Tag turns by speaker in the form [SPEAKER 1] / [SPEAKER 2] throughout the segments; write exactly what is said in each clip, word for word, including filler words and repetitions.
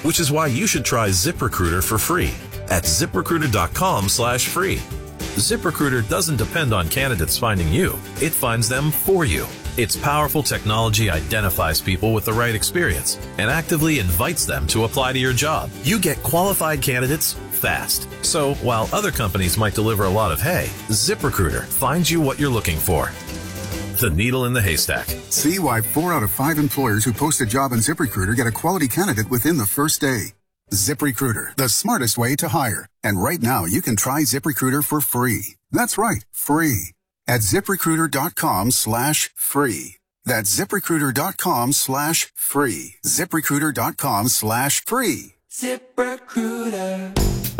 [SPEAKER 1] which is why you should try ZipRecruiter for free at ZipRecruiter.com slash free. ZipRecruiter doesn't depend on candidates finding you. It finds them for you. Its powerful technology identifies people with the right experience and actively invites them to apply to your job. You get qualified candidates fast. So while other companies might deliver a lot of hay, ZipRecruiter finds you what you're looking for. The needle in the haystack.
[SPEAKER 2] See why four out of five employers who post a job on ZipRecruiter get a quality candidate within the first day. ZipRecruiter, the smartest way to hire. And right now, you can try ZipRecruiter for free. That's right, free. At ZipRecruiter.com slash free. That's ZipRecruiter.com slash free. ZipRecruiter.com slash free.
[SPEAKER 3] ZipRecruiter.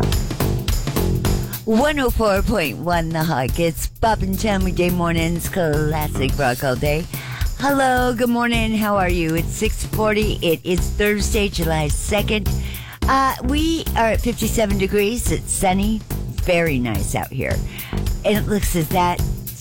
[SPEAKER 4] one oh four point one The Hawk. It's Bob and Tom weekday mornings, classic rock all day. Hello, good morning. How are you? It's six forty. It is Thursday, July second. Uh, we are at fifty-seven degrees. It's sunny. Very nice out here. And it looks as that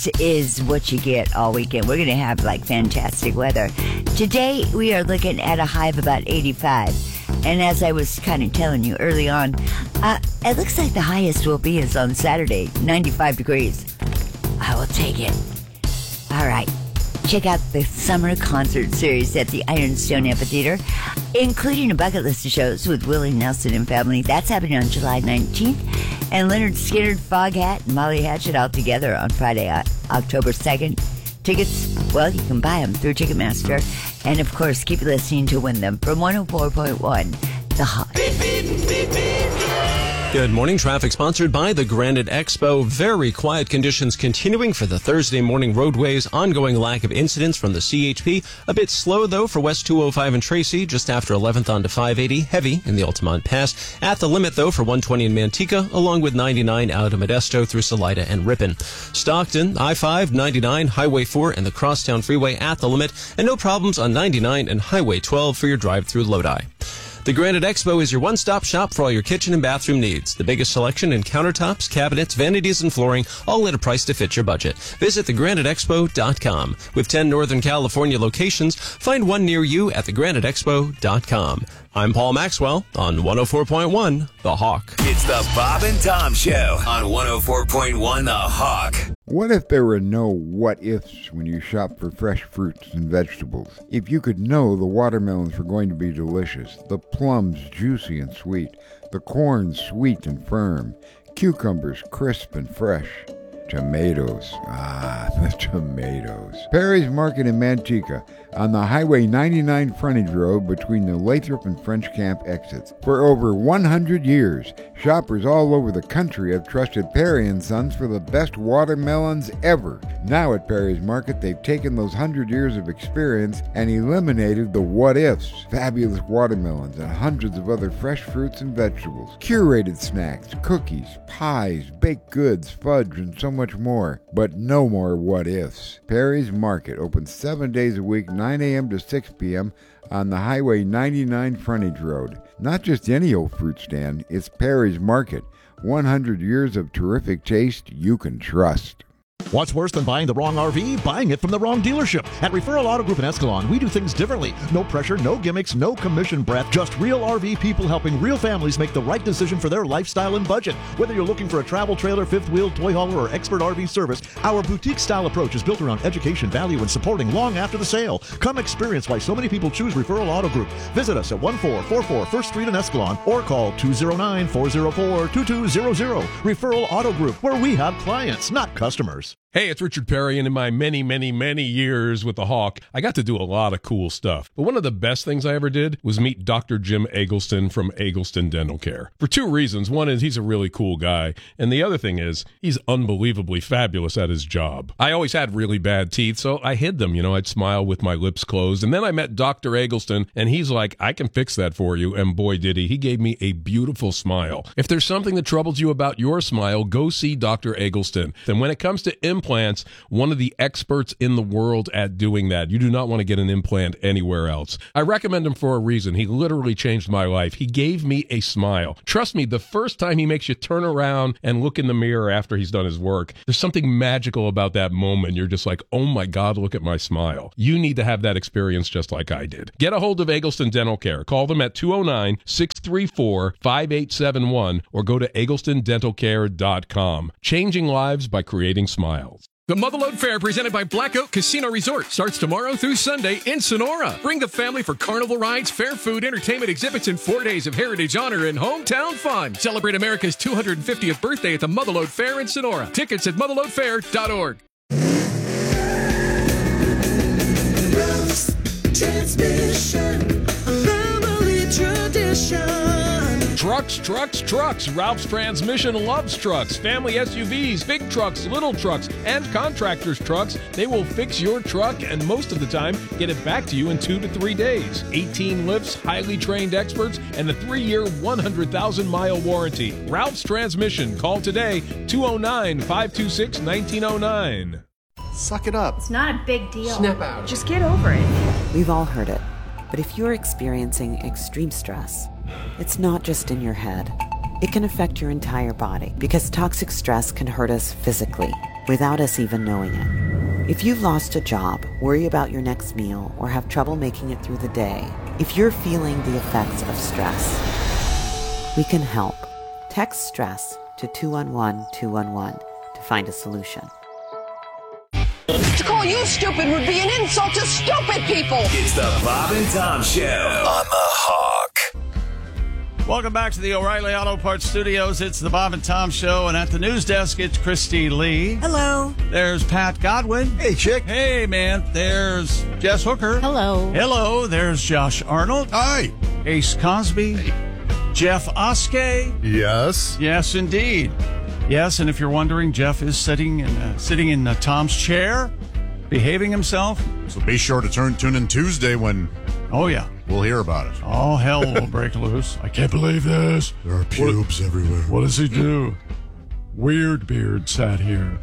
[SPEAKER 4] is what you get all weekend. We're going to have like fantastic weather. Today, we are looking at a high of about eighty-five. And as I was kind of telling you early on, uh, it looks like the highest will be is on Saturday, ninety-five degrees. I will take it. All right. Check out the summer concert series at the Ironstone Amphitheater, including a bucket list of shows with Willie Nelson and family. That's happening on July nineteenth. And Leonard Skinner, Foghat, and Molly Hatchet all together on Friday, uh, October second. Tickets, well, you can buy them through Ticketmaster. And, of course, keep listening to win them from one oh four point one The Hawk.
[SPEAKER 3] Beep, beep, beep, beep.
[SPEAKER 5] Good morning. Traffic sponsored by the Granite Expo. Very quiet conditions continuing for the Thursday morning roadways. Ongoing lack of incidents from the C H P. A bit slow, though, for West two oh five and Tracy, just after eleventh onto five eighty. Heavy in the Altamont Pass. At the limit, though, for one twenty in Manteca, along with ninety-nine out of Modesto through Salida and Ripon. Stockton, I five, ninety-nine, Highway four, and the Crosstown Freeway at the limit. And no problems on ninety-nine and Highway twelve for your drive through Lodi. The Granite Expo is your one-stop shop for all your kitchen and bathroom needs. The biggest selection in countertops, cabinets, vanities, and flooring, all at a price to fit your budget. Visit the granite expo dot com. With ten Northern California locations, find one near you at the granite expo dot com. I'm Paul Maxwell on one oh four point one The Hawk.
[SPEAKER 6] It's the Bob and Tom Show on one oh four point one The Hawk.
[SPEAKER 7] What if there were no what-ifs when you shop for fresh fruits and vegetables? If you could know the watermelons were going to be delicious, the plums juicy and sweet, the corn sweet and firm, cucumbers crisp and fresh, tomatoes, ah, the tomatoes. Perry's Market in Manteca on the Highway ninety-nine frontage road between the Lathrop and French Camp exits. For over one hundred years, shoppers all over the country have trusted Perry and Sons for the best watermelons ever. Now at Perry's Market, they've taken those one hundred years of experience and eliminated the what-ifs. Fabulous watermelons and hundreds of other fresh fruits and vegetables. Curated snacks, cookies, pies, baked goods, fudge, and so much more. But no more what-ifs. Perry's Market opens seven days a week, nine a.m. to six p.m. on the Highway ninety-nine frontage road. Not just any old fruit stand, it's Perry's Market. one hundred years of terrific taste you can trust.
[SPEAKER 8] What's worse than buying the wrong R V? Buying it from the wrong dealership. At Referral Auto Group in Escalon, we do things differently. No pressure, no gimmicks, no commission breath. Just real R V people helping real families make the right decision for their lifestyle and budget. Whether you're looking for a travel trailer, fifth wheel, toy hauler, or expert R V service, our boutique-style approach is built around education, value, and supporting long after the sale. Come experience why so many people choose Referral Auto Group. Visit us at one four four four First Street in Escalon or call two oh nine, four oh four, two two zero zero. Referral Auto Group, where we have clients, not customers.
[SPEAKER 9] Hey, it's Richard Perry, and in my many, many, many years with the Hawk, I got to do a lot of cool stuff. But one of the best things I ever did was meet Doctor Jim Eggleston from Eggleston Dental Care. For two reasons. One is he's a really cool guy, and the other thing is he's unbelievably fabulous at his job. I always had really bad teeth, so I hid them. You know, I'd smile with my lips closed. And then I met Doctor Eggleston, and he's like, I can fix that for you. And boy, did he. He gave me a beautiful smile. If there's something that troubles you about your smile, go see Doctor Eggleston. And when it comes to implants, Implants, one of the experts in the world at doing that. You do not want to get an implant anywhere else. I recommend him for a reason. He literally changed my life. He gave me a smile. Trust me, the first time he makes you turn around and look in the mirror after he's done his work, there's something magical about that moment. You're just like, oh my God, look at my smile. You need to have that experience just like I did. Get a hold of Eggleston Dental Care. Call them at two oh nine, six three four, five eight seven one or go to eggleston dental care dot com. Changing lives by creating smiles.
[SPEAKER 10] The Motherlode Fair, presented by Black Oak Casino Resort, starts tomorrow through Sunday in Sonora. Bring the family for carnival rides, fair food, entertainment exhibits, and four days of heritage honor and hometown fun. Celebrate America's two hundred fiftieth birthday at the Motherlode Fair in Sonora. Tickets at motherlode fair dot org.
[SPEAKER 3] Transmission, family tradition.
[SPEAKER 9] Trucks, trucks, trucks. Ralph's Transmission loves trucks. Family S U Vs, big trucks, little trucks, and contractors' trucks. They will fix your truck and most of the time get it back to you in two to three days. eighteen lifts, highly trained experts, and a three-year, one hundred thousand mile warranty. Ralph's Transmission. Call today, two oh nine, five two six, one nine oh nine.
[SPEAKER 11] Suck it up.
[SPEAKER 12] It's not a big deal.
[SPEAKER 11] Snap out.
[SPEAKER 12] Just get over it.
[SPEAKER 13] We've all heard it. But if you're experiencing extreme stress, it's not just in your head. It can affect your entire body because toxic stress can hurt us physically without us even knowing it. If you've lost a job, worry about your next meal, or have trouble making it through the day, if you're feeling the effects of stress, we can help. Text STRESS to two one one two one one to find a solution.
[SPEAKER 14] To call you stupid would be an insult to stupid people.
[SPEAKER 6] It's the Bob and Tom Show on the Hawk.
[SPEAKER 15] Welcome back to the O'Reilly Auto Parts Studios. It's the Bob and Tom Show, and at the news desk, it's Christy Lee.
[SPEAKER 16] Hello.
[SPEAKER 15] There's Pat Godwin.
[SPEAKER 11] Hey, chick.
[SPEAKER 15] Hey, man. There's Jess Hooker.
[SPEAKER 16] Hello.
[SPEAKER 15] Hello. There's Josh Arnold.
[SPEAKER 11] Hi.
[SPEAKER 15] Ace Cosby. Hey. Jeff Oskey.
[SPEAKER 11] Yes.
[SPEAKER 15] Yes, indeed. Yes, and if you're wondering, Jeff is sitting in uh, sitting in uh, Tom's chair, behaving himself.
[SPEAKER 11] So be sure to turn tune in Tuesday when.
[SPEAKER 15] Oh yeah,
[SPEAKER 11] we'll hear about it.
[SPEAKER 15] All hell will break loose. I can't believe this.
[SPEAKER 11] There are pubes what, everywhere.
[SPEAKER 15] What does he do? Weird Beard sat here.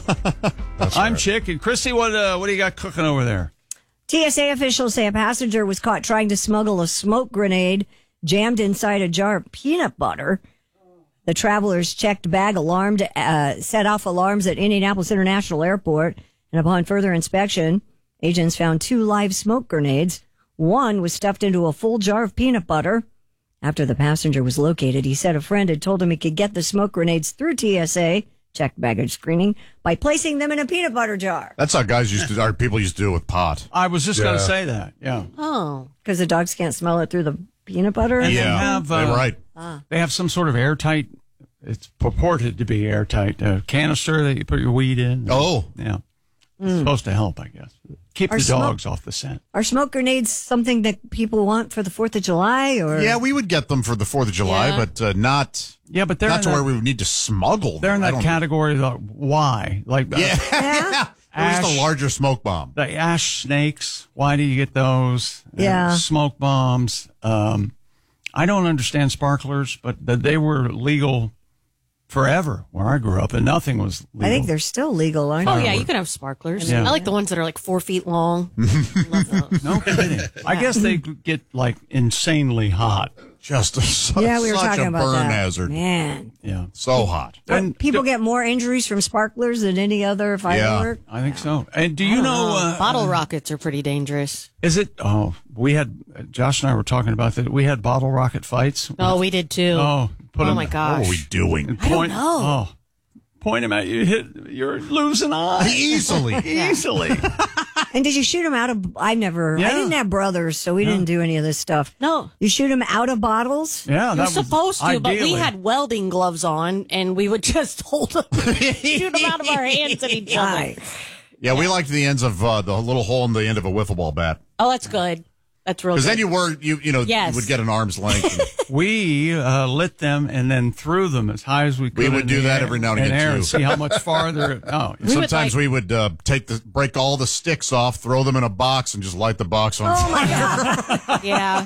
[SPEAKER 11] That's
[SPEAKER 15] I'm
[SPEAKER 11] right.
[SPEAKER 15] Chick and Christy. What uh, what do you got cooking over there?
[SPEAKER 16] T S A officials say a passenger was caught trying to smuggle a smoke grenade jammed inside a jar of peanut butter. The travelers checked bag alarmed, uh, set off alarms at Indianapolis International Airport, and upon further inspection, agents found two live smoke grenades. One was stuffed into a full jar of peanut butter. After the passenger was located, he said a friend had told him he could get the smoke grenades through T S A, checked baggage screening, by placing them in a peanut butter jar.
[SPEAKER 11] That's how guys used to, our people used to do it with pot.
[SPEAKER 15] I was just
[SPEAKER 11] yeah.
[SPEAKER 15] going to say that, yeah.
[SPEAKER 16] Oh. Because the dogs can't smell it through the peanut butter?
[SPEAKER 15] And
[SPEAKER 11] yeah,
[SPEAKER 15] they have, uh,
[SPEAKER 11] they're right.
[SPEAKER 16] Ah.
[SPEAKER 15] They have some sort of airtight, it's purported to be airtight, uh, canister that you put your weed in.
[SPEAKER 11] Oh.
[SPEAKER 15] Yeah. It's mm. supposed to help, I guess. Keep
[SPEAKER 16] Are
[SPEAKER 15] the dogs
[SPEAKER 16] smoke,
[SPEAKER 15] off the scent.
[SPEAKER 16] Are smoke grenades something that people want for the fourth of July? Or
[SPEAKER 11] Yeah, we would get them for the fourth of July,
[SPEAKER 16] yeah.
[SPEAKER 11] but uh, not,
[SPEAKER 15] yeah, but they're
[SPEAKER 11] not to
[SPEAKER 15] that,
[SPEAKER 11] where we would need to smuggle them.
[SPEAKER 15] They're in that category of why. Like,
[SPEAKER 11] yeah.
[SPEAKER 15] Uh,
[SPEAKER 11] yeah.
[SPEAKER 15] Ash,
[SPEAKER 11] just a larger smoke bomb.
[SPEAKER 15] The ash snakes, why do you get those?
[SPEAKER 16] Yeah.
[SPEAKER 15] Uh, smoke bombs. Um, I don't understand sparklers, but they were legal forever where I grew up, and nothing was legal.
[SPEAKER 16] I think they're still legal, aren't
[SPEAKER 17] oh,
[SPEAKER 16] they?
[SPEAKER 17] Oh, yeah, you can have sparklers.
[SPEAKER 15] Yeah.
[SPEAKER 17] I like the ones that are like four feet long. Love those.
[SPEAKER 15] No kidding. I guess they get like insanely hot.
[SPEAKER 11] Just a, such,
[SPEAKER 16] yeah, we were
[SPEAKER 11] such
[SPEAKER 16] talking
[SPEAKER 11] a
[SPEAKER 16] about
[SPEAKER 11] burn
[SPEAKER 16] that.
[SPEAKER 11] hazard.
[SPEAKER 16] Man.
[SPEAKER 15] Yeah.
[SPEAKER 11] So hot.
[SPEAKER 16] And people get more injuries from sparklers than any other firework?
[SPEAKER 15] Yeah, I think so. And do you know...
[SPEAKER 17] know.
[SPEAKER 15] Uh,
[SPEAKER 17] bottle rockets are pretty dangerous.
[SPEAKER 15] Is it? Oh, we had... Josh and I were talking about that. We had bottle rocket fights.
[SPEAKER 17] Oh, we did too.
[SPEAKER 15] Oh, put
[SPEAKER 17] oh
[SPEAKER 15] them,
[SPEAKER 17] my gosh.
[SPEAKER 11] What are we doing?
[SPEAKER 17] I don't know.
[SPEAKER 15] Oh, point them at you. Hit, you're losing eyes.
[SPEAKER 11] Easily.
[SPEAKER 15] Easily.
[SPEAKER 16] And did you shoot them out of... I never...
[SPEAKER 15] Yeah.
[SPEAKER 16] I didn't have brothers, so we
[SPEAKER 15] yeah.
[SPEAKER 16] didn't do any of this stuff.
[SPEAKER 17] No.
[SPEAKER 16] You shoot them out of bottles?
[SPEAKER 15] Yeah,
[SPEAKER 17] You're supposed to,
[SPEAKER 15] ideally.
[SPEAKER 17] but we had welding gloves on, and we would just hold them, shoot them out of our hands at each other.
[SPEAKER 16] Nice.
[SPEAKER 11] Yeah, we liked the ends of uh, the little hole in the end of a wiffle ball bat.
[SPEAKER 17] Oh, that's good. That's real good.
[SPEAKER 11] Because then you were, you you know,
[SPEAKER 17] Yes.
[SPEAKER 11] you would get an arm's length. And
[SPEAKER 15] we uh, lit them and then threw them as high as we could.
[SPEAKER 11] We would
[SPEAKER 15] in
[SPEAKER 11] do
[SPEAKER 15] the
[SPEAKER 11] that
[SPEAKER 15] air,
[SPEAKER 11] every now and
[SPEAKER 15] in
[SPEAKER 11] again,
[SPEAKER 15] air
[SPEAKER 11] too.
[SPEAKER 15] And see how much farther. Oh,
[SPEAKER 17] We
[SPEAKER 11] sometimes
[SPEAKER 17] would, like-
[SPEAKER 11] we would uh, take the break all the sticks off, throw them in a box, and just light the box on
[SPEAKER 16] Oh,
[SPEAKER 11] fire.
[SPEAKER 16] my God.
[SPEAKER 17] Yeah.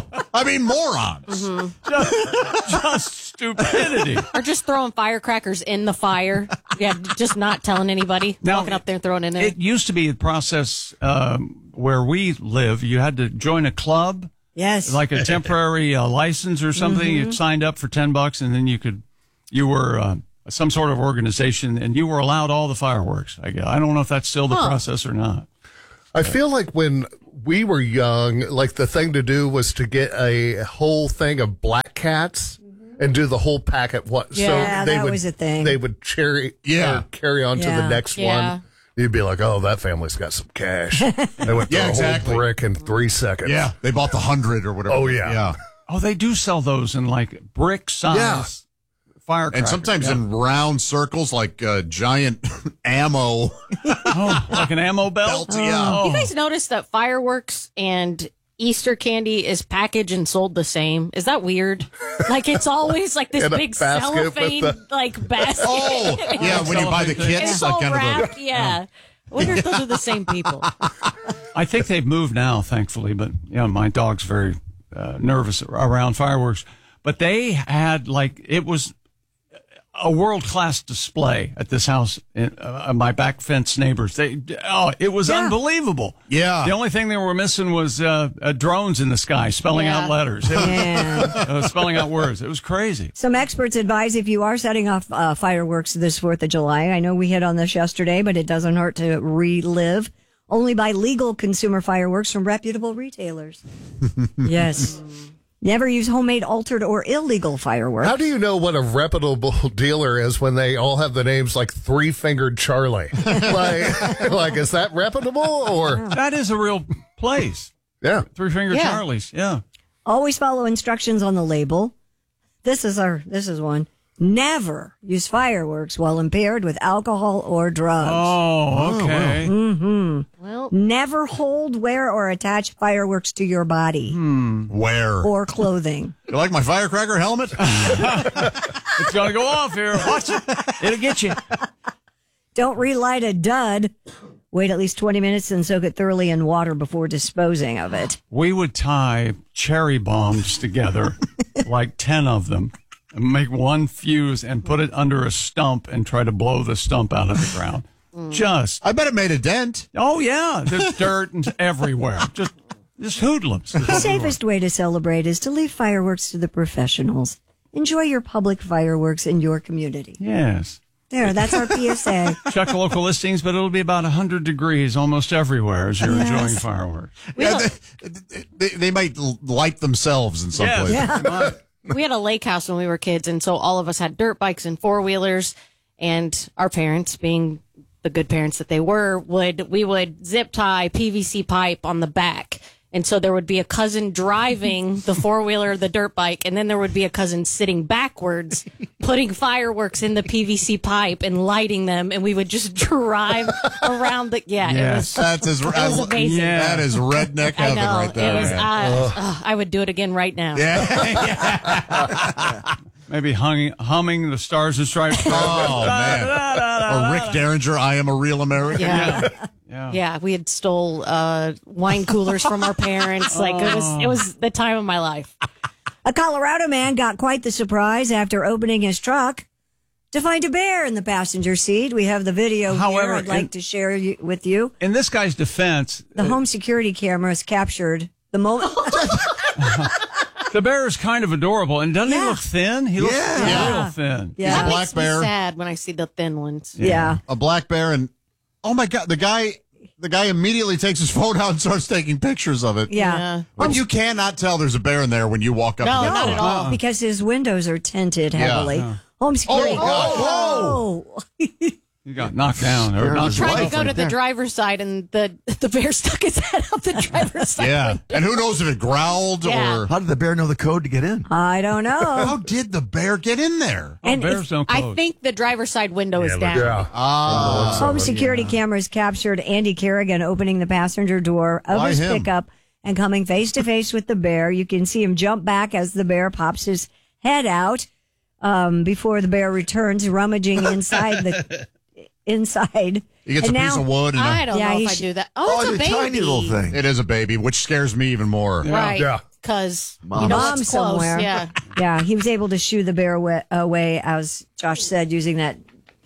[SPEAKER 11] I mean, morons.
[SPEAKER 15] just, just stupidity.
[SPEAKER 17] Or just throwing firecrackers in the fire. Yeah, just not telling anybody,
[SPEAKER 15] Now,
[SPEAKER 17] walking up there and throwing it in there.
[SPEAKER 15] It used to be a process um, where we live. You had to join a club.
[SPEAKER 16] Yes.
[SPEAKER 15] Like a temporary uh, license or something.
[SPEAKER 16] Mhm.
[SPEAKER 15] You signed up for ten bucks and then you could, you were uh, some sort of organization and you were allowed all the fireworks. I guess. I don't know if that's still the
[SPEAKER 12] Huh.
[SPEAKER 15] process or not.
[SPEAKER 12] I feel like when we were young, like the thing to do was to get a whole thing of black cats and do the whole pack at once.
[SPEAKER 16] Yeah,
[SPEAKER 12] so they
[SPEAKER 16] that
[SPEAKER 12] would,
[SPEAKER 16] was a thing.
[SPEAKER 12] They would cherry,
[SPEAKER 11] Yeah.
[SPEAKER 12] or carry on to
[SPEAKER 16] Yeah.
[SPEAKER 12] the next
[SPEAKER 17] Yeah.
[SPEAKER 12] one. You'd be like, oh, that family's got some cash. They went through
[SPEAKER 11] Yeah,
[SPEAKER 12] a
[SPEAKER 11] exactly.
[SPEAKER 12] whole brick in three seconds.
[SPEAKER 11] Yeah, they bought the hundred or whatever.
[SPEAKER 12] Oh, yeah.
[SPEAKER 11] yeah.
[SPEAKER 15] Oh, they do sell those in like brick size
[SPEAKER 11] Yeah.
[SPEAKER 15] firecrackers.
[SPEAKER 11] And sometimes
[SPEAKER 15] Yeah.
[SPEAKER 11] in round circles, like uh, giant ammo.
[SPEAKER 15] Oh, like an ammo belt?
[SPEAKER 11] Belt, yeah.
[SPEAKER 17] You guys notice that fireworks and Easter candy is packaged and sold the same? Is that weird? Like it's always like this
[SPEAKER 12] In a
[SPEAKER 17] big
[SPEAKER 12] basket with
[SPEAKER 17] cellophane
[SPEAKER 12] the-
[SPEAKER 17] like basket.
[SPEAKER 11] Oh, yeah, when you buy the kits,
[SPEAKER 17] It's
[SPEAKER 11] like
[SPEAKER 17] all
[SPEAKER 11] kind of a-
[SPEAKER 17] wrapped. Yeah. I wonder if those are the same people.
[SPEAKER 15] I think they've moved now, thankfully, but yeah, my dog's very uh, nervous around fireworks. But they had like, it was a world-class display at this house, in, uh, my back fence neighbors. They, oh, it was
[SPEAKER 16] Yeah.
[SPEAKER 15] unbelievable.
[SPEAKER 11] Yeah.
[SPEAKER 15] The only thing they were missing was uh, uh, drones in the sky spelling
[SPEAKER 17] Yeah.
[SPEAKER 15] out letters. It was,
[SPEAKER 16] Yeah.
[SPEAKER 15] uh, spelling out words. It was crazy.
[SPEAKER 16] Some experts advise if you are setting off uh, fireworks this fourth of July, I know we hit on this yesterday, but it doesn't hurt to relive. Only buy legal consumer fireworks from reputable retailers. Yes. Never use homemade, altered, or illegal fireworks.
[SPEAKER 12] How do you know what a reputable dealer is when they all have the names like Three Fingered Charlie? like, like, is that reputable or?
[SPEAKER 15] That is a real place.
[SPEAKER 12] Yeah.
[SPEAKER 15] Three Finger
[SPEAKER 17] Yeah.
[SPEAKER 15] Charlie's. Yeah.
[SPEAKER 16] Always follow instructions on the label. This is our. This is one. Never use fireworks while impaired with alcohol or drugs.
[SPEAKER 15] Oh, okay.
[SPEAKER 16] Mm-hmm.
[SPEAKER 17] Well,
[SPEAKER 16] Never hold, wear, or attach fireworks to your body
[SPEAKER 11] Where?
[SPEAKER 16] or clothing.
[SPEAKER 11] You like my firecracker helmet?
[SPEAKER 15] It's going to go off here. Watch it. It'll get you.
[SPEAKER 16] Don't relight a dud. Wait at least twenty minutes and soak it thoroughly in water before disposing of it.
[SPEAKER 15] We would tie cherry bombs together, like ten of them, and make one fuse and put it under a stump and try to blow the stump out of the ground. Just,
[SPEAKER 11] I bet it made a dent.
[SPEAKER 15] oh yeah, there's dirt and everywhere. Just, just hoodlums.
[SPEAKER 16] The safest way to celebrate is to leave fireworks to the professionals. Enjoy your public fireworks in your community.
[SPEAKER 15] Yes.
[SPEAKER 16] There, that's our P S A.
[SPEAKER 15] Check local listings, but it'll be about one hundred degrees almost everywhere as you're
[SPEAKER 16] Yes.
[SPEAKER 15] enjoying fireworks.
[SPEAKER 11] Yeah, they, they, they might l- light themselves in some
[SPEAKER 15] Yes.
[SPEAKER 11] place.
[SPEAKER 16] Yeah.
[SPEAKER 17] we had a lake house when we were kids, and so all of us had dirt bikes and four wheelers, and our parents, being the good parents that they were, would we would zip tie P V C pipe on the back. And so there would be a cousin driving the four wheeler, the dirt bike, and then there would be a cousin sitting backwards, putting fireworks in the P V C pipe and lighting them, and we would just drive around the. Yeah, it was.
[SPEAKER 11] That's as,
[SPEAKER 17] It was
[SPEAKER 11] as-
[SPEAKER 17] amazing.
[SPEAKER 11] that is redneck
[SPEAKER 17] I
[SPEAKER 11] heaven
[SPEAKER 17] know
[SPEAKER 11] right there.
[SPEAKER 17] it was.
[SPEAKER 11] man.
[SPEAKER 17] Uh, uh, I would do it again right now.
[SPEAKER 11] Yeah.
[SPEAKER 15] Maybe humming, humming the Stars and Stripes.
[SPEAKER 11] Oh man. Or Rick Derringer, I Am a Real American.
[SPEAKER 17] Yeah.
[SPEAKER 15] Yeah.
[SPEAKER 17] Yeah, we had stole uh, wine coolers from our parents. Like it was, it was the time of my life.
[SPEAKER 16] A Colorado man got quite the surprise after opening his truck to find a bear in the passenger seat. We have the video
[SPEAKER 15] However,
[SPEAKER 16] here I'd like
[SPEAKER 15] in-
[SPEAKER 16] to share you, with you.
[SPEAKER 15] In this guy's defense,
[SPEAKER 16] The home security cameras captured the moment.
[SPEAKER 15] the bear is kind of adorable, and doesn't he
[SPEAKER 16] Yeah.
[SPEAKER 15] look thin? He looks
[SPEAKER 11] Yeah.
[SPEAKER 15] real thin.
[SPEAKER 16] Yeah.
[SPEAKER 17] That
[SPEAKER 11] black
[SPEAKER 17] makes me
[SPEAKER 11] bear.
[SPEAKER 17] sad when I see the thin ones.
[SPEAKER 16] Yeah.
[SPEAKER 11] A black bear, and oh my god, the guy, the guy immediately takes his phone out and starts taking pictures of it.
[SPEAKER 16] Yeah.
[SPEAKER 17] Yeah.
[SPEAKER 11] But you cannot tell there's a bear in there when you walk up.
[SPEAKER 17] No,
[SPEAKER 11] to the
[SPEAKER 17] not
[SPEAKER 11] door.
[SPEAKER 17] at all.
[SPEAKER 16] Because his windows are tinted
[SPEAKER 11] Yeah.
[SPEAKER 16] heavily.
[SPEAKER 15] Yeah.
[SPEAKER 16] Home security.
[SPEAKER 11] Oh,
[SPEAKER 16] oh.
[SPEAKER 15] You got knocked down. Or knocked
[SPEAKER 17] Trying to
[SPEAKER 15] off
[SPEAKER 17] go
[SPEAKER 15] right
[SPEAKER 17] to the
[SPEAKER 15] there.
[SPEAKER 17] driver's side, and the the bear stuck his head out the driver's side.
[SPEAKER 11] Yeah, and who knows if it growled
[SPEAKER 17] Yeah.
[SPEAKER 11] or
[SPEAKER 18] How did the bear know the code to get in?
[SPEAKER 16] I don't know.
[SPEAKER 11] how did the bear get in there?
[SPEAKER 15] Oh,
[SPEAKER 16] And
[SPEAKER 15] bears
[SPEAKER 16] if-
[SPEAKER 15] don't
[SPEAKER 17] I
[SPEAKER 15] close.
[SPEAKER 17] think the driver's side window is down.
[SPEAKER 12] Yeah.
[SPEAKER 11] Ah,
[SPEAKER 16] Home security cameras captured Andy Kerrigan opening the passenger door of
[SPEAKER 11] Why
[SPEAKER 16] his
[SPEAKER 11] him?
[SPEAKER 16] pickup and coming face to face with the bear. You can see him jump back as the bear pops his head out um, before the bear returns, rummaging inside the inside.
[SPEAKER 11] he gets
[SPEAKER 16] And
[SPEAKER 11] a piece
[SPEAKER 16] now-
[SPEAKER 11] of wood. And
[SPEAKER 17] I
[SPEAKER 11] a,
[SPEAKER 17] don't
[SPEAKER 16] Yeah,
[SPEAKER 17] know
[SPEAKER 16] he
[SPEAKER 17] if I
[SPEAKER 16] sh-
[SPEAKER 17] do that. Oh, it's a baby.
[SPEAKER 18] tiny little thing.
[SPEAKER 11] it is a baby, which scares me even more.
[SPEAKER 17] Right.
[SPEAKER 12] Yeah.
[SPEAKER 17] Because
[SPEAKER 18] Mom.
[SPEAKER 17] you know
[SPEAKER 16] Mom
[SPEAKER 17] it's close.
[SPEAKER 16] somewhere.
[SPEAKER 17] Yeah.
[SPEAKER 16] Yeah, he was able to shoo the bear away, away, as Josh said, using that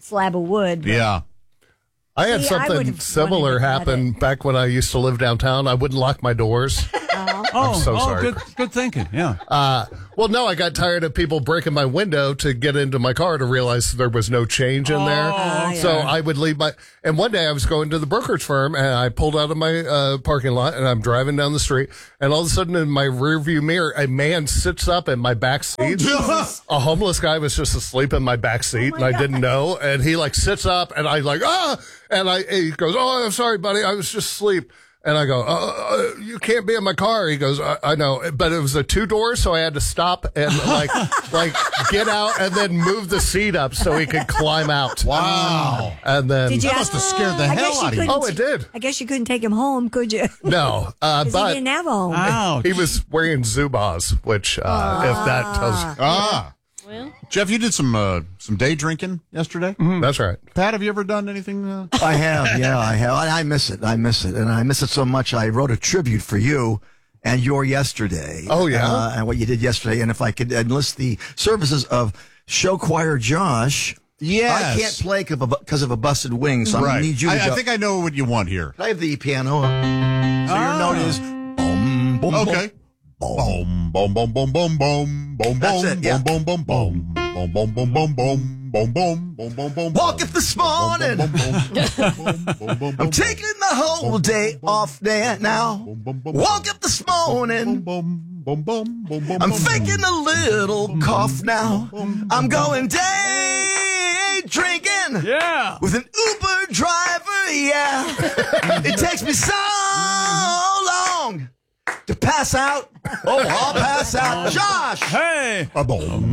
[SPEAKER 16] slab of wood. but-
[SPEAKER 12] Yeah. I had
[SPEAKER 16] See, I
[SPEAKER 12] something
[SPEAKER 16] would've
[SPEAKER 12] similar
[SPEAKER 16] wanted to cut
[SPEAKER 12] happen back when I used to live downtown. I wouldn't lock my doors.
[SPEAKER 16] Oh.
[SPEAKER 15] Oh,
[SPEAKER 12] I'm so
[SPEAKER 15] oh,
[SPEAKER 12] sorry.
[SPEAKER 15] good, good thinking. Yeah.
[SPEAKER 12] Uh, well, no, I got tired of people breaking my window to get into my car to realize there was no change in there.
[SPEAKER 15] Oh,
[SPEAKER 12] So
[SPEAKER 15] yeah.
[SPEAKER 12] I would leave my. And one day I was going to the brokerage firm and I pulled out of my uh, parking lot and I'm driving down the street. And all of a sudden in my rearview mirror, a man sits up in my back seat. A homeless guy was just asleep in my back seat and I didn't know. And he like sits up and I like, ah, and I, he goes, oh, I'm sorry, buddy. I was just asleep. And I go, uh, uh, you can't be in my car. He goes, I, I know, but it was a two door, so I had to stop and like, like get out and then move the seat up so he could climb out.
[SPEAKER 11] Wow!
[SPEAKER 12] And then
[SPEAKER 16] Did you
[SPEAKER 11] That must have scared the
[SPEAKER 16] I
[SPEAKER 11] hell
[SPEAKER 16] guess you
[SPEAKER 11] out of you.
[SPEAKER 16] couldn't-
[SPEAKER 12] Oh, it did.
[SPEAKER 16] I guess you couldn't take him home, could you?
[SPEAKER 12] No, uh,
[SPEAKER 16] 'Cause
[SPEAKER 12] but
[SPEAKER 16] he didn't have a home.
[SPEAKER 15] Ouch.
[SPEAKER 12] he was wearing Zubaz, which uh, if that tells you,
[SPEAKER 11] Ah,
[SPEAKER 17] Well,
[SPEAKER 11] Jeff, you did some uh, some day drinking yesterday.
[SPEAKER 12] that's right.
[SPEAKER 11] Pat, have you ever done anything? Uh...
[SPEAKER 18] I have, yeah, I have. I, I miss it. I miss it. And I miss it so much. I wrote a tribute for you and your yesterday.
[SPEAKER 12] Oh, yeah?
[SPEAKER 18] Uh, and what you did yesterday. And if I could enlist the services of show choir Josh.
[SPEAKER 11] Yes.
[SPEAKER 18] I can't play because of a busted wing, so I'm
[SPEAKER 11] right.
[SPEAKER 18] going to need you to
[SPEAKER 11] I,
[SPEAKER 18] go.
[SPEAKER 11] I think I know what you want here.
[SPEAKER 18] Can I have the piano? So your note is boom, boom,
[SPEAKER 11] Okay. Boom, boom, boom, boom, boom, boom, boom,
[SPEAKER 18] That's
[SPEAKER 11] boom,
[SPEAKER 18] it, yeah.
[SPEAKER 11] boom, boom, boom, boom, boom, boom, boom, boom, boom, boom, boom, boom, boom.
[SPEAKER 18] Walk up this morning. I'm taking the whole day off there now. Woke up this morning. I'm faking a little cough now. I'm going day drinking.
[SPEAKER 15] Yeah.
[SPEAKER 18] With an Uber driver, yeah. It takes me so long to pass out. Oh, I'll pass out. Josh!
[SPEAKER 15] Hey.
[SPEAKER 18] I'm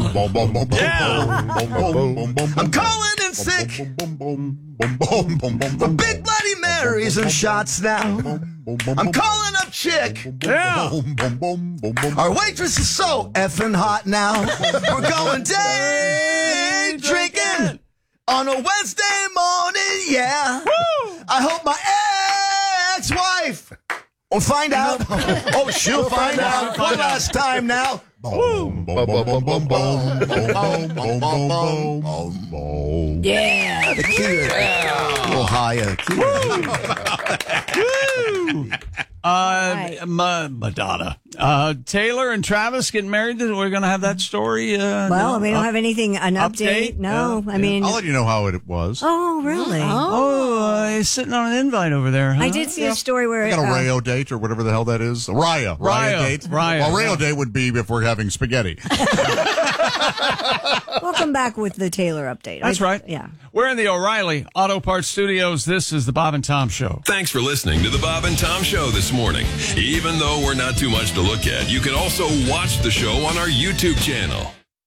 [SPEAKER 18] calling in sick for big Bloody Marys and shots now. I'm calling up chick.
[SPEAKER 15] Yeah.
[SPEAKER 18] Our waitress is so effing hot now. We're going day drinking on a Wednesday morning, yeah. I hope my ex-wife will find out. Oh, she'll find out one last time now.
[SPEAKER 11] Boom, boom, boom, boom, boom, boom, boom, boom, boom, boom, boom.
[SPEAKER 16] Yeah.
[SPEAKER 18] The key. A little higher.
[SPEAKER 15] Woo! Uh, Ma- Madonna. Uh, Taylor and Travis getting married. We're going to have that story. Uh,
[SPEAKER 16] Well,
[SPEAKER 15] no?
[SPEAKER 16] we don't
[SPEAKER 15] Up-
[SPEAKER 16] have anything, an update.
[SPEAKER 15] update?
[SPEAKER 16] No,
[SPEAKER 15] Yeah,
[SPEAKER 16] I mean,
[SPEAKER 11] I'll let you know how it was.
[SPEAKER 16] oh, really?
[SPEAKER 15] Oh, uh, he's sitting on an invite over there. Huh?
[SPEAKER 16] I did see a story where
[SPEAKER 11] I got a
[SPEAKER 16] uh,
[SPEAKER 11] Rayo date or whatever the hell that is. A Raya. Raya,
[SPEAKER 15] Raya,
[SPEAKER 11] date.
[SPEAKER 15] Raya,
[SPEAKER 11] Well, Rayo
[SPEAKER 15] yeah.
[SPEAKER 11] date would be if we're having spaghetti.
[SPEAKER 16] we'll come back with the Taylor update.
[SPEAKER 15] That's
[SPEAKER 16] I-
[SPEAKER 15] right.
[SPEAKER 16] Yeah.
[SPEAKER 15] We're in the O'Reilly Auto Parts Studios. This is the Bob and Tom Show.
[SPEAKER 19] Thanks for listening to the Bob and Tom Show this morning. Even though we're not too much to look at, you can also watch the show on our YouTube channel.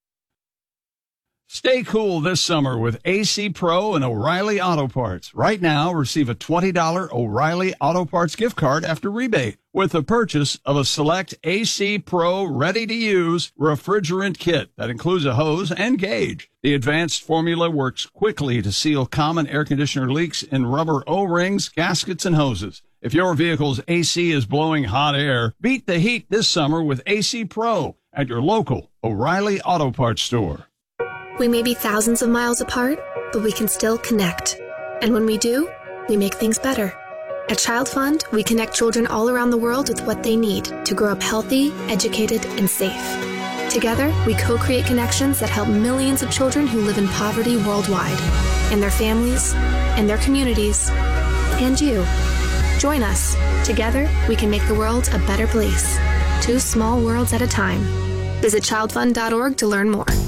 [SPEAKER 15] Stay cool this summer with A C Pro and O'Reilly Auto Parts. Right now, receive a twenty dollars O'Reilly Auto Parts gift card after rebate with the purchase of a select A C Pro ready-to-use refrigerant kit that includes a hose and gauge. The advanced formula works quickly to seal common air conditioner leaks in rubber O-rings, gaskets, and hoses. If your vehicle's A C is blowing hot air, beat the heat this summer with A C Pro at your local O'Reilly Auto Parts store.
[SPEAKER 20] We may be thousands of miles apart, but we can still connect. And when we do, we make things better. At Child Fund, we connect children all around the world with what they need to grow up healthy, educated, and safe. Together, we co-create connections that help millions of children who live in poverty worldwide, and their families, and their communities, and you. Join us. Together, we can make the world a better place. Two small worlds at a time. Visit child fund dot org to learn more.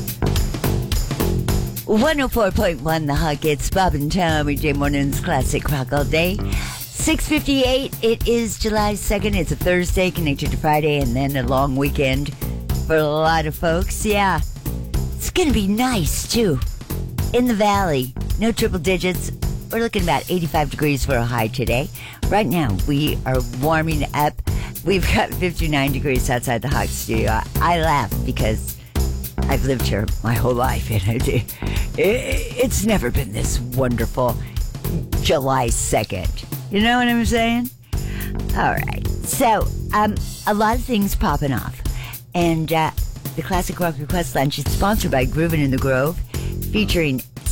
[SPEAKER 4] one oh four point one The Hug. It's Bob and Tom, weekday mornings, classic rock all day. six fifty-eight. It is July second. It's a Thursday connected to Friday and then a long weekend for a lot of folks. Yeah. It's going to be nice, too. In the valley, no triple digits. We're looking about eighty-five degrees for a high today. Right now, we are warming up. We've got fifty-nine degrees outside the Hawk studio. I, I laugh because I've lived here my whole life, and it, it, it's never been this wonderful July second. You know what I'm saying? All right. So, um, a lot of things popping off. And uh, the Classic Rock Request Lunch is sponsored by Groovin' in the Grove, featuring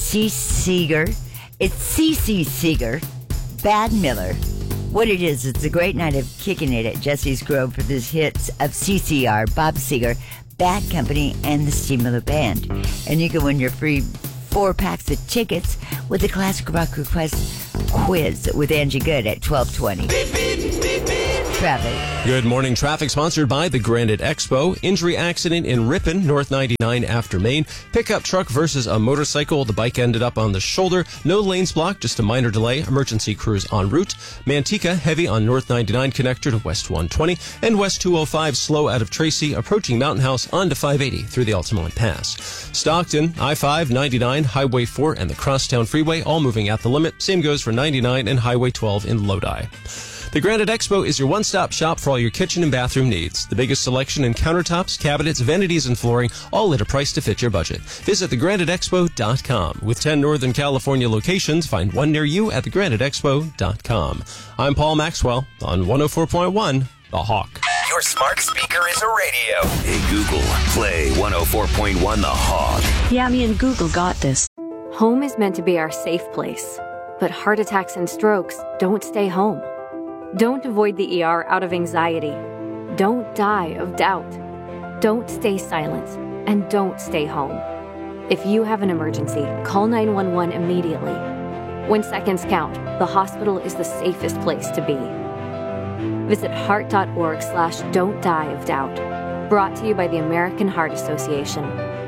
[SPEAKER 4] C. Seeger. It's C C. Seeger, Bad Miller. What it is, it's a great night of kicking it at Jesse's Grove for the hits of C C R, Bob Seger, Bad Company, and the Steve Miller Band. And you can win your free four packs of tickets with the Classic Rock Request quiz with Angie Good at twelve twenty. Beep, beep, beep, beep. Traffic.
[SPEAKER 5] Good morning. Traffic sponsored by the Granite Expo. Injury accident in Ripon, North ninety-nine after Main. Pickup truck versus a motorcycle. The bike ended up on the shoulder. No lanes blocked, just a minor delay. Emergency crews en route. Manteca, heavy on North ninety-nine connector to West one twenty. And West two oh five, slow out of Tracy, approaching Mountain House onto five eighty through the Altamont Pass. Stockton, I five, ninety-nine, Highway four, and the Crosstown Freeway, all moving at the limit. Same goes for ninety-nine and Highway twelve in Lodi. The Granite Expo is your one-stop shop for all your kitchen and bathroom needs. The biggest selection in countertops, cabinets, vanities, and flooring, all at a price to fit your budget. Visit the granite expo dot com. With ten Northern California locations, find one near you at the granite expo dot com. I'm Paul Maxwell on one oh four point one, The Hawk.
[SPEAKER 6] Your smart speaker is a radio. Hey, Google, play one oh four point one The Hawk.
[SPEAKER 21] Yeah, me and Google got this. Home is meant to be our safe place, but heart attacks and strokes don't stay home. Don't avoid the E R out of anxiety. Don't die of doubt. Don't stay silent. And don't stay home. If you have an emergency, call nine one one immediately. When seconds count, the hospital is the safest place to be. Visit heart.org slash don't die of doubt. Brought to you by the American Heart Association.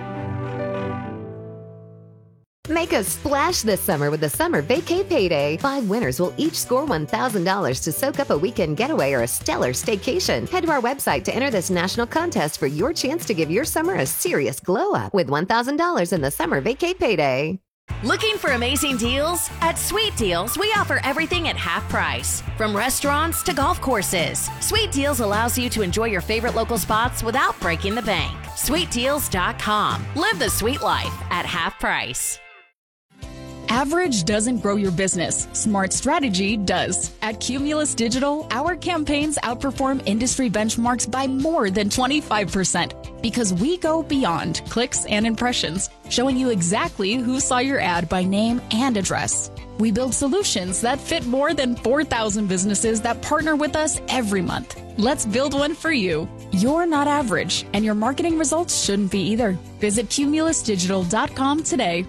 [SPEAKER 22] Make a splash this summer with the Summer Vacay Payday. Five winners will each score one thousand dollars to soak up a weekend getaway or a stellar staycation. Head to our website to enter this national contest for your chance to give your summer a serious glow up with one thousand dollars in the Summer Vacay Payday.
[SPEAKER 23] Looking for amazing deals? At Sweet Deals, we offer everything at half price. From restaurants to golf courses, Sweet Deals allows you to enjoy your favorite local spots without breaking the bank. sweet deals dot com. Live the sweet life at half price.
[SPEAKER 24] Average doesn't grow your business. Smart strategy does. At Cumulus Digital, our campaigns outperform industry benchmarks by more than twenty-five percent because we go beyond clicks and impressions, showing you exactly who saw your ad by name and address. We build solutions that fit more than four thousand businesses that partner with us every month. Let's build one for you. You're not average, and your marketing results shouldn't be either. Visit cumulus digital dot com today.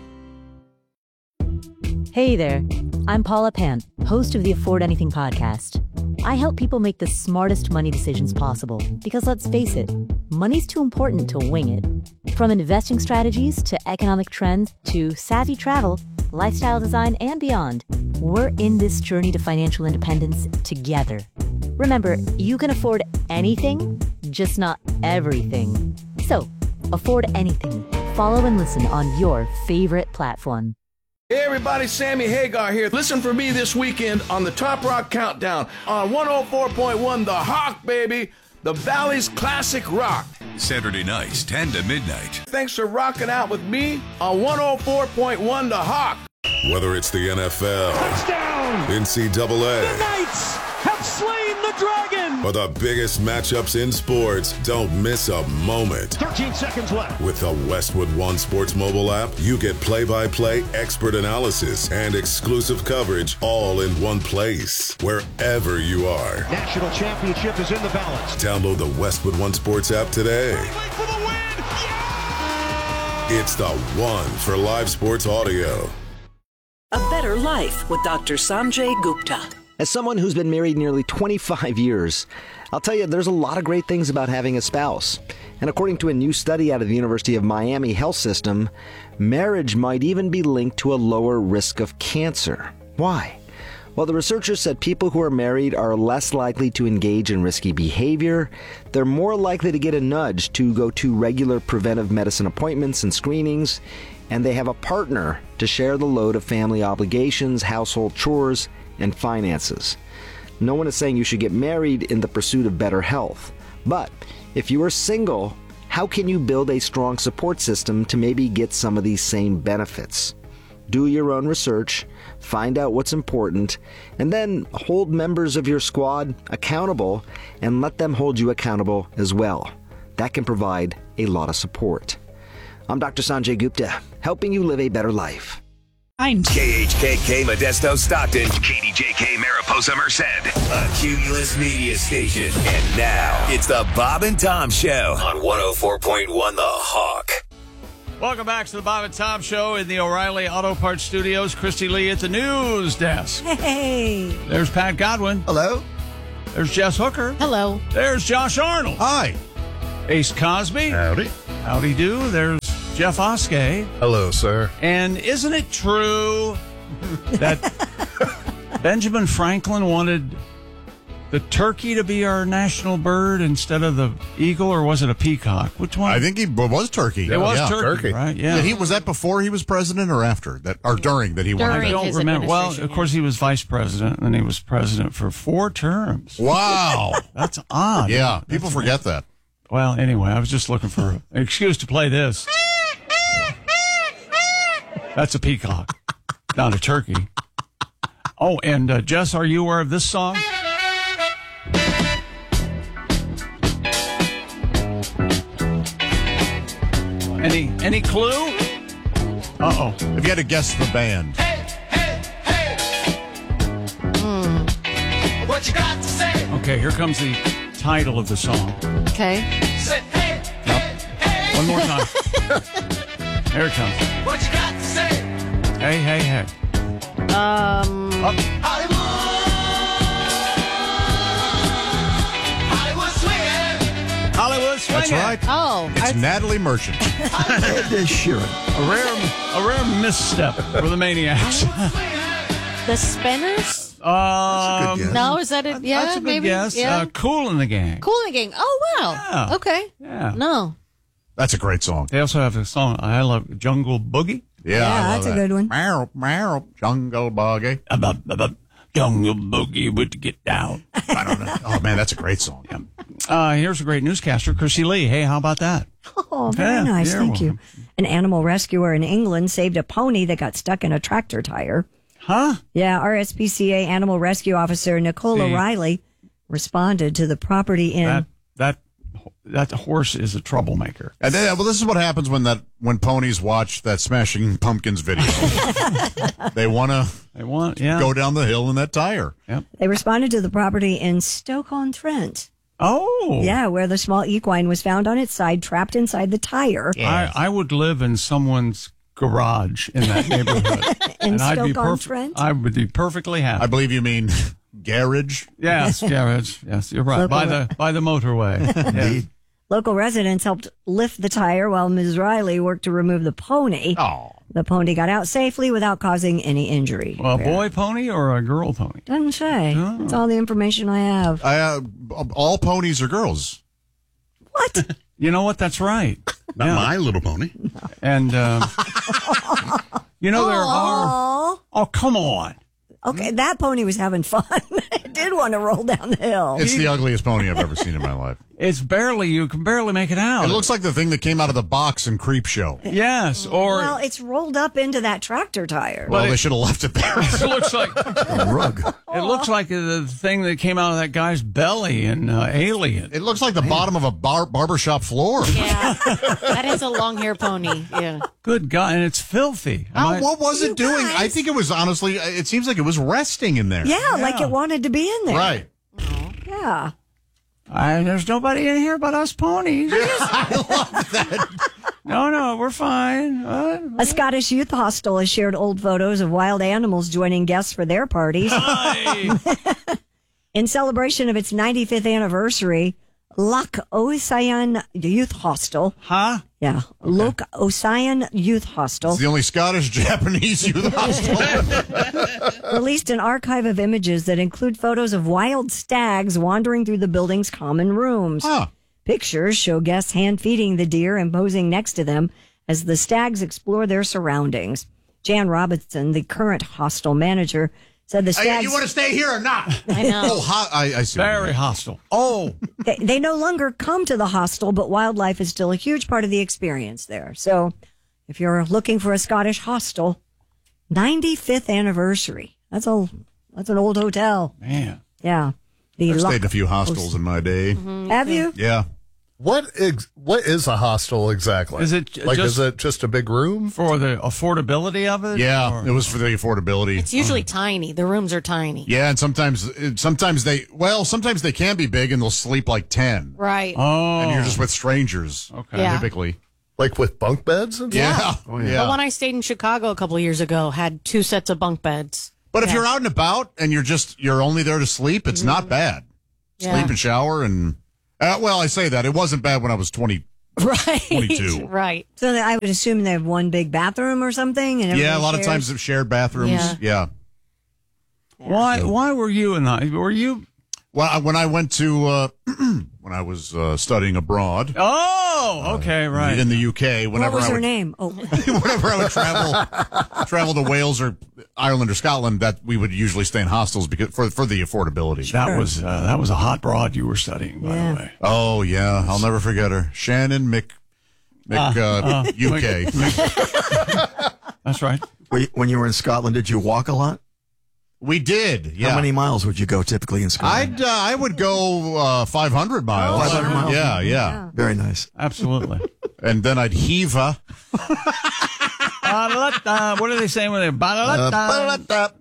[SPEAKER 25] Hey there, I'm Paula Pant, host of the Afford Anything podcast. I help people make the smartest money decisions possible because let's face it, money's too important to wing it. From investing strategies to economic trends to savvy travel, lifestyle design, and beyond, we're in this journey to financial independence together. Remember, you can afford anything, just not everything. So, afford anything. Follow and listen on your favorite platform.
[SPEAKER 26] Hey everybody, Sammy Hagar here. Listen for me this weekend on the Top Rock Countdown on one oh four point one The Hawk, baby. The Valley's classic rock.
[SPEAKER 27] Saturday nights, ten to midnight.
[SPEAKER 26] Thanks for rocking out with me on one oh four point one The Hawk.
[SPEAKER 28] Whether it's the N F L,
[SPEAKER 3] Touchdown!
[SPEAKER 28] N C double A,
[SPEAKER 3] The Knights have slain the dragon!
[SPEAKER 28] or the biggest matchups in sports, don't miss a moment.
[SPEAKER 3] thirteen seconds left.
[SPEAKER 28] With the Westwood One Sports mobile app, you get play-by-play, expert analysis, and exclusive coverage all in one place, wherever you are.
[SPEAKER 3] National championship is in the balance.
[SPEAKER 28] Download the Westwood One Sports app today.
[SPEAKER 3] For the win!
[SPEAKER 28] It's the one for live sports audio.
[SPEAKER 29] A Better Life with Doctor Sanjay Gupta.
[SPEAKER 30] As someone who's been married nearly twenty-five years, I'll tell you there's a lot of great things about having a spouse. And according to a new study out of the University of Miami Health System, marriage might even be linked to a lower risk of cancer. Why? Well, the researchers said people who are married are less likely to engage in risky behavior, they're more likely to get a nudge to go to regular preventive medicine appointments and screenings, and they have a partner to share the load of family obligations, household chores, and finances. No one is saying you should get married in the pursuit of better health. But if you are single, how can you build a strong support system to maybe get some of these same benefits? Do your own research, find out what's important, and then hold members of your squad accountable and let them hold you accountable as well. That can provide a lot of support. I'm Doctor Sanjay Gupta, helping you live a better life.
[SPEAKER 6] K H K K Modesto Stockton. K D J K Mariposa Merced. A Cumulus Media Station. And now, it's the Bob and Tom Show on one oh four point one The Hawk.
[SPEAKER 15] Welcome back to the Bob and Tom Show in the O'Reilly Auto Parts Studios. Christy Lee at the news desk.
[SPEAKER 16] Hey.
[SPEAKER 15] There's Pat Godwin.
[SPEAKER 18] Hello.
[SPEAKER 15] There's Jess Hooker.
[SPEAKER 1] Hello.
[SPEAKER 15] There's Josh Arnold.
[SPEAKER 11] Hi.
[SPEAKER 15] Ace Cosby.
[SPEAKER 2] Howdy.
[SPEAKER 15] Howdy do. There's Jeff Oskey.
[SPEAKER 2] Hello, sir.
[SPEAKER 15] And isn't it true that Benjamin Franklin wanted the turkey to be our national bird instead of the eagle, or was it a peacock? Which one?
[SPEAKER 11] I think he was turkey.
[SPEAKER 15] It was
[SPEAKER 11] yeah.
[SPEAKER 15] turkey,
[SPEAKER 2] turkey,
[SPEAKER 15] right? Yeah.
[SPEAKER 11] Did he was that before he was president or after that, or during that he
[SPEAKER 1] During.
[SPEAKER 11] wanted?
[SPEAKER 15] I don't
[SPEAKER 1] his
[SPEAKER 15] remember. Well,
[SPEAKER 1] administration,
[SPEAKER 15] of course, he was vice president, and he was president for four terms.
[SPEAKER 11] Wow,
[SPEAKER 15] That's odd.
[SPEAKER 11] yeah,
[SPEAKER 15] That's
[SPEAKER 11] people forget that.
[SPEAKER 15] Well, anyway, I was just looking for an excuse to play this. That's a peacock, not a turkey. Oh, and uh, Jess, are you aware of this song? Any any clue? Uh oh.
[SPEAKER 11] If you had to guess the band,
[SPEAKER 1] What you got to say?
[SPEAKER 15] Okay, here comes the title of the song.
[SPEAKER 1] Okay.
[SPEAKER 15] One more time. Here it comes.
[SPEAKER 1] What you got to say?
[SPEAKER 15] Hey, hey, hey.
[SPEAKER 1] Um.
[SPEAKER 15] Up.
[SPEAKER 1] Hollywood swinging.
[SPEAKER 15] Hollywood swinging.
[SPEAKER 11] that's right.
[SPEAKER 1] Oh,
[SPEAKER 11] It's
[SPEAKER 1] I-
[SPEAKER 11] Natalie Merchant.
[SPEAKER 18] Ed Sheeran.
[SPEAKER 15] A rare, a rare misstep for the Maniacs.
[SPEAKER 1] the Spinners.
[SPEAKER 15] Um,
[SPEAKER 18] guess.
[SPEAKER 1] No, is that it? Yeah,
[SPEAKER 15] that's a good
[SPEAKER 1] maybe.
[SPEAKER 15] guess.
[SPEAKER 1] Yeah.
[SPEAKER 15] Uh, Cool in the Gang.
[SPEAKER 1] Cool and Gang. Oh wow.
[SPEAKER 15] Yeah.
[SPEAKER 1] Okay.
[SPEAKER 15] Yeah.
[SPEAKER 1] No.
[SPEAKER 11] That's a great song.
[SPEAKER 15] They also have a song I love, Jungle Boogie.
[SPEAKER 11] Yeah,
[SPEAKER 16] Yeah,
[SPEAKER 11] I love
[SPEAKER 16] that's a
[SPEAKER 11] that.
[SPEAKER 16] good one.
[SPEAKER 11] Meow, meow, jungle buggy.
[SPEAKER 15] About, about Jungle Boogie would get down.
[SPEAKER 11] I don't know. Oh man, that's a great song.
[SPEAKER 15] Yeah. Uh, here's a great newscaster, Chrissy Lee. Hey, how about that?
[SPEAKER 16] Oh, very
[SPEAKER 15] Yeah,
[SPEAKER 16] nice.
[SPEAKER 15] you're
[SPEAKER 16] Thank you.
[SPEAKER 15] welcome.
[SPEAKER 16] An animal rescuer in England saved a pony that got stuck in a tractor tire.
[SPEAKER 15] Huh?
[SPEAKER 16] Yeah, R S P C A animal rescue officer Nicole
[SPEAKER 15] See.
[SPEAKER 16] O'Reilly responded to the property in.
[SPEAKER 15] That that that horse is a troublemaker.
[SPEAKER 11] And then, well, this is what happens when that when ponies watch that Smashing Pumpkins video. They want to
[SPEAKER 15] They want, yeah.
[SPEAKER 11] go down the hill in that tire.
[SPEAKER 15] Yep.
[SPEAKER 16] They responded to the property in Stoke-on-Trent.
[SPEAKER 15] Oh.
[SPEAKER 16] Yeah, where the small equine was found on its side, trapped inside the tire.
[SPEAKER 15] I, I would live in someone's garage in that neighborhood.
[SPEAKER 16] In
[SPEAKER 15] and I'd be
[SPEAKER 16] Stoke-on-Trent?
[SPEAKER 15] I would be perfectly happy.
[SPEAKER 11] I believe you mean garage.
[SPEAKER 15] Yes, garage. Yes, you're right.
[SPEAKER 16] Local
[SPEAKER 15] By
[SPEAKER 16] re-
[SPEAKER 15] the by the motorway. Yes.
[SPEAKER 16] Local residents helped lift the tire while Miz Riley worked to remove the pony.
[SPEAKER 11] Oh.
[SPEAKER 16] The pony got out safely without causing any injury.
[SPEAKER 15] Well, a boy pony or a girl pony?
[SPEAKER 16] Doesn't say.
[SPEAKER 15] Oh.
[SPEAKER 16] That's all the information I have.
[SPEAKER 11] I, uh, all ponies are girls.
[SPEAKER 16] What?
[SPEAKER 15] You know what? That's right.
[SPEAKER 2] Not
[SPEAKER 15] Yeah.
[SPEAKER 2] My Little Pony.
[SPEAKER 15] And, uh, you know, there are.
[SPEAKER 16] Aw.
[SPEAKER 15] Oh, come on.
[SPEAKER 16] Okay, that pony was having fun. It did want to roll down the hill.
[SPEAKER 11] It's the ugliest pony I've ever seen in my life.
[SPEAKER 15] It's barely, you can barely make it out.
[SPEAKER 11] It looks like the thing that came out of the box in Creep Show.
[SPEAKER 15] Yes, or.
[SPEAKER 16] Well, it's rolled up into that tractor tire.
[SPEAKER 11] Well,
[SPEAKER 15] it-
[SPEAKER 11] they should have left it there.
[SPEAKER 15] It looks like
[SPEAKER 18] A rug.
[SPEAKER 15] it looks like the thing that came out of that guy's belly in uh, Alien.
[SPEAKER 11] It looks like the bottom of a bar- barbershop floor.
[SPEAKER 1] Yeah. That is a long hair pony. Yeah.
[SPEAKER 15] Good God, and it's filthy. Am
[SPEAKER 11] How,
[SPEAKER 15] I-
[SPEAKER 11] what was
[SPEAKER 16] You
[SPEAKER 11] it doing?
[SPEAKER 16] guys-
[SPEAKER 11] I think it was honestly, it seems like it was resting in there.
[SPEAKER 16] Yeah, like it wanted to be in there.
[SPEAKER 11] Right.
[SPEAKER 16] Yeah.
[SPEAKER 15] I, there's nobody in here but us ponies.
[SPEAKER 11] I love that.
[SPEAKER 15] No, no, we're fine. Uh,
[SPEAKER 16] A Scottish youth hostel has shared old photos of wild animals joining guests for their parties. In celebration of its ninety-fifth anniversary, Loch Ossian Youth Hostel.
[SPEAKER 15] Huh?
[SPEAKER 16] Yeah. Okay. Loch Ossian Youth Hostel.
[SPEAKER 11] It's the only Scottish Japanese youth hostel.
[SPEAKER 16] Released an archive of images that include photos of wild stags wandering through the building's common rooms.
[SPEAKER 11] Huh.
[SPEAKER 16] Pictures show guests hand feeding the deer and posing next to them as the stags explore their surroundings. Jan Robinson, the current hostel manager, said the stags.
[SPEAKER 11] Hey, you want to stay here or not?
[SPEAKER 1] I know.
[SPEAKER 11] Oh, ho- I, I see.
[SPEAKER 15] Very hostile.
[SPEAKER 11] Oh,
[SPEAKER 16] they, they no longer come to the hostel, but wildlife is still a huge part of the experience there. So if you're looking for a Scottish hostel, ninety-fifth anniversary. That's a that's an old hotel.
[SPEAKER 15] Man.
[SPEAKER 16] Yeah. The
[SPEAKER 11] I've
[SPEAKER 16] Loch
[SPEAKER 11] stayed in a few hostels in my day.
[SPEAKER 16] Have you?
[SPEAKER 11] Yeah.
[SPEAKER 2] What ex- what is a hostel exactly?
[SPEAKER 15] Is it
[SPEAKER 2] like
[SPEAKER 15] just-
[SPEAKER 2] is it just a big room?
[SPEAKER 15] For the affordability of it?
[SPEAKER 11] Yeah,
[SPEAKER 15] or-
[SPEAKER 11] it was for the affordability.
[SPEAKER 1] It's usually tiny. The rooms are tiny.
[SPEAKER 11] Yeah, and sometimes sometimes they well, sometimes they can be big and they'll sleep like ten.
[SPEAKER 1] Right.
[SPEAKER 15] Oh.
[SPEAKER 11] And you're just with strangers.
[SPEAKER 15] Okay.
[SPEAKER 1] Yeah.
[SPEAKER 11] Typically.
[SPEAKER 2] Like with bunk beds and
[SPEAKER 11] Yeah.
[SPEAKER 2] stuff?
[SPEAKER 11] Oh,
[SPEAKER 1] The one I stayed in Chicago a couple of years ago had two sets of bunk beds.
[SPEAKER 11] But if
[SPEAKER 1] Yeah.
[SPEAKER 11] you're out and about and you're just you're only there to sleep, it's not bad.
[SPEAKER 1] Yeah.
[SPEAKER 11] Sleep and shower and uh, well, I say that it wasn't bad when I was twenty.
[SPEAKER 1] Right.
[SPEAKER 11] twenty-two.
[SPEAKER 1] Right.
[SPEAKER 16] So I would assume they have one big bathroom or something. And
[SPEAKER 11] Yeah, a
[SPEAKER 16] everybody
[SPEAKER 11] lot of
[SPEAKER 16] shares?
[SPEAKER 11] times they've shared bathrooms.
[SPEAKER 16] Yeah.
[SPEAKER 11] Yeah.
[SPEAKER 15] Why? Why were you in the? Were you?
[SPEAKER 11] Well, I- when I went to uh, when I was uh, studying abroad.
[SPEAKER 15] Oh, okay, right.
[SPEAKER 11] In the U K,
[SPEAKER 16] What
[SPEAKER 11] whenever
[SPEAKER 16] was
[SPEAKER 11] I
[SPEAKER 16] her
[SPEAKER 11] would,
[SPEAKER 16] name? Oh,
[SPEAKER 11] whenever I would travel travel to Wales or Ireland or Scotland, that we would usually stay in hostels because for for the affordability.
[SPEAKER 15] That was uh, that was a hot broad you were studying, by
[SPEAKER 16] Yeah.
[SPEAKER 15] the way.
[SPEAKER 11] Oh yeah, I'll never forget her, Shannon Mc, Mc
[SPEAKER 15] Uh,
[SPEAKER 11] uh,
[SPEAKER 15] uh,
[SPEAKER 11] U K.
[SPEAKER 15] That's right.
[SPEAKER 18] When you- When you were in Scotland, did you walk a lot?
[SPEAKER 11] We did. Yeah.
[SPEAKER 18] How many miles would you go typically in Scotland?
[SPEAKER 11] I'd uh, I would go uh, five hundred miles.
[SPEAKER 18] five hundred miles?
[SPEAKER 11] Yeah, yeah,
[SPEAKER 18] Very nice.
[SPEAKER 15] Absolutely.
[SPEAKER 11] And then I'd heave her.
[SPEAKER 15] Ba-da-da-da. What are they saying when they ba-da-da-da?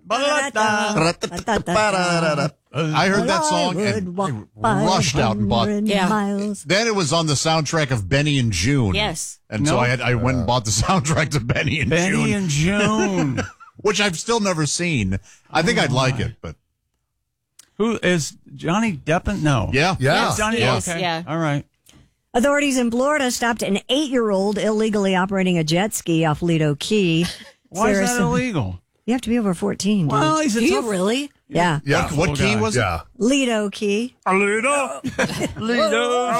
[SPEAKER 15] Ba-da-da-da.
[SPEAKER 11] I heard that song and I rushed out and bought.
[SPEAKER 1] Yeah.
[SPEAKER 16] miles.
[SPEAKER 11] Then it was on the soundtrack of Benny and June.
[SPEAKER 1] Yes.
[SPEAKER 11] And so
[SPEAKER 15] No.
[SPEAKER 11] I had I went and bought the soundtrack to Benny and June.
[SPEAKER 15] Benny and June.
[SPEAKER 11] Which I've still never seen. I think I'd like it, but
[SPEAKER 15] Who is Johnny Depp? in- No.
[SPEAKER 11] yeah,
[SPEAKER 2] Yeah.
[SPEAKER 15] It's Johnny.
[SPEAKER 1] Yes,
[SPEAKER 15] okay.
[SPEAKER 1] yeah.
[SPEAKER 15] All right.
[SPEAKER 16] Authorities in Florida stopped an eight-year-old illegally operating a jet ski off Lido Key.
[SPEAKER 15] Why is that
[SPEAKER 16] Saracen-
[SPEAKER 15] illegal?
[SPEAKER 16] You have to be over fourteen. Dude.
[SPEAKER 15] Well, he's a
[SPEAKER 1] Do you
[SPEAKER 15] tough-
[SPEAKER 1] really?
[SPEAKER 16] yeah.
[SPEAKER 2] Yeah.
[SPEAKER 11] What, what
[SPEAKER 15] Oh,
[SPEAKER 11] key
[SPEAKER 15] God.
[SPEAKER 11] was it?
[SPEAKER 2] Yeah.
[SPEAKER 16] Lido Key.
[SPEAKER 15] Lido. Lido.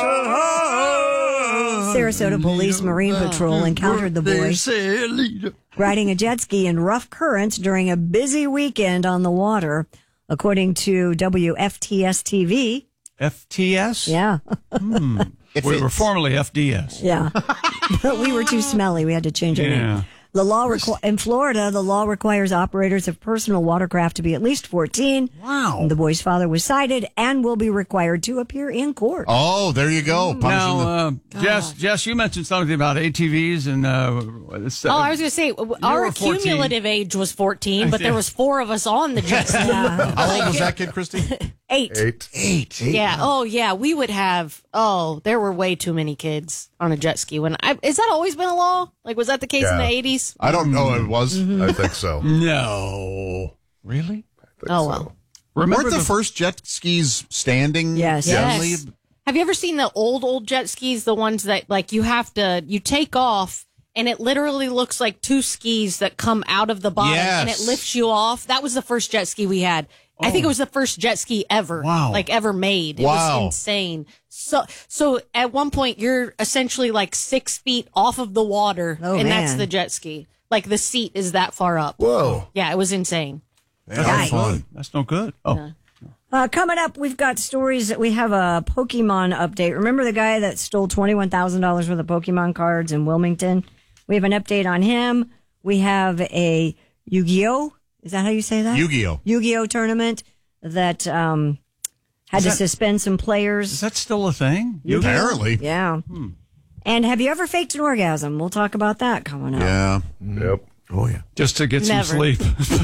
[SPEAKER 16] Sarasota Police Marine Patrol encountered the boy riding a jet ski in rough currents during a busy weekend on the water, according to W F T S T V.
[SPEAKER 15] F T S?
[SPEAKER 16] Yeah.
[SPEAKER 15] Hmm. We were formerly F D S.
[SPEAKER 16] Yeah. But we were too smelly. We had to change our
[SPEAKER 15] Yeah.
[SPEAKER 16] name. The law requ- in Florida, the law requires operators of personal watercraft to be at least fourteen.
[SPEAKER 15] Wow.
[SPEAKER 16] The boy's father was cited and will be required to appear in court.
[SPEAKER 11] Oh, there you go. Punishing
[SPEAKER 15] Now,
[SPEAKER 11] the-
[SPEAKER 15] uh, Jess, Jess, you mentioned something about A T Vs and. Uh, this, uh,
[SPEAKER 1] Oh, I was going to say, our
[SPEAKER 15] were fourteen.
[SPEAKER 1] cumulative age was fourteen, but there was four of us on the jet ski.
[SPEAKER 11] How old was that kid, Christy?
[SPEAKER 16] Eight.
[SPEAKER 2] Eight.
[SPEAKER 11] Eight.
[SPEAKER 1] Yeah. Oh, yeah. We would have. Oh, there were way too many kids on a jet ski. When I is that always been a law? Like, was that the case in the
[SPEAKER 2] Yeah.
[SPEAKER 1] eighties?
[SPEAKER 11] I don't know. It was.
[SPEAKER 2] I think so.
[SPEAKER 15] No. Really?
[SPEAKER 1] Oh well.
[SPEAKER 15] Remember
[SPEAKER 11] Weren't the,
[SPEAKER 15] the
[SPEAKER 11] first jet skis standing?
[SPEAKER 16] Yes.
[SPEAKER 11] Generally?
[SPEAKER 1] Yes. Have you ever seen the old old jet skis? The ones that like you have to you take off. And it literally looks like two skis that come out of the bottom and it
[SPEAKER 11] Yes.
[SPEAKER 1] lifts you off. That was the first jet ski we had. I think it was the first jet ski ever.
[SPEAKER 15] Wow.
[SPEAKER 1] Like ever made. It
[SPEAKER 11] Wow.
[SPEAKER 1] was insane. So so at one point you're essentially like six feet off of the water.
[SPEAKER 16] Oh,
[SPEAKER 1] and that's
[SPEAKER 16] man.
[SPEAKER 1] the jet ski. Like the seat is that far up.
[SPEAKER 2] Whoa.
[SPEAKER 1] Yeah, it was insane.
[SPEAKER 15] That's
[SPEAKER 16] Guy.
[SPEAKER 15] no fun. That's no good. Oh,
[SPEAKER 16] Uh, coming up, we've got stories that we have a Pokemon update. Remember the guy that stole twenty-one thousand dollars worth of Pokemon cards in Wilmington? We have an update on him. We have a Yu-Gi-Oh! Is that how you say that?
[SPEAKER 11] Yu-Gi-Oh!
[SPEAKER 16] Yu-Gi-Oh! Tournament that um, had
[SPEAKER 15] Is
[SPEAKER 16] to
[SPEAKER 15] that-
[SPEAKER 16] suspend some players.
[SPEAKER 15] is that still a thing?
[SPEAKER 16] Yu-Gi-Oh!
[SPEAKER 11] Apparently.
[SPEAKER 16] Yeah. And have you ever faked an orgasm? We'll talk about that coming up.
[SPEAKER 11] Yeah.
[SPEAKER 2] Yep.
[SPEAKER 18] Oh, yeah.
[SPEAKER 15] Just to get some
[SPEAKER 1] Never.
[SPEAKER 15] sleep.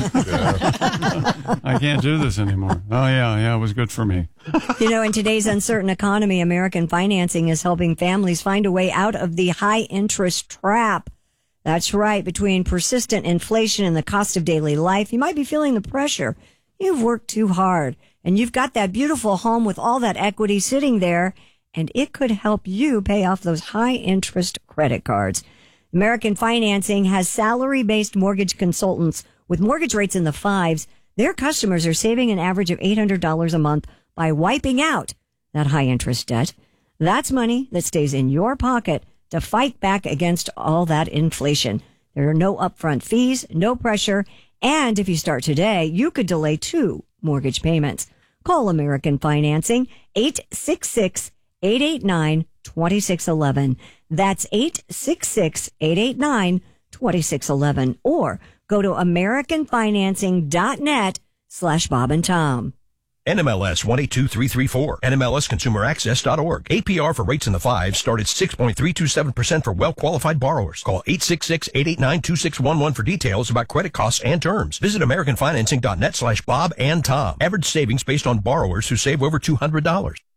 [SPEAKER 15] I can't do this anymore. Oh, yeah, yeah, it was good for me.
[SPEAKER 16] You know, in today's uncertain economy, American Financing is helping families find a way out of the high interest trap. That's right. Between persistent inflation and the cost of daily life, you might be feeling the pressure. You've worked too hard and you've got that beautiful home with all that equity sitting there, and it could help you pay off those high interest credit cards. American Financing has salary-based mortgage consultants with mortgage rates in the fives. Their customers are saving an average of eight hundred dollars a month by wiping out that high interest debt. That's money that stays in your pocket to fight back against all that inflation. There are no upfront fees, no pressure, and if you start today, you could delay two mortgage payments. Call American Financing, eight six six, eight eight nine, two six one one. That's eight six six, eight eight nine, two six one one. Or go to american financing dot net slash Bob and Tom.
[SPEAKER 7] N M L S one eight two three three four. N M L S consumer access dot org. A P R for rates in the fives start at six point three two seven percent for well-qualified borrowers. Call eight six six, eight eight nine, two six one one for details about credit costs and terms. Visit american financing dot net slash Bob and Tom. Average savings based on borrowers who save over two hundred dollars.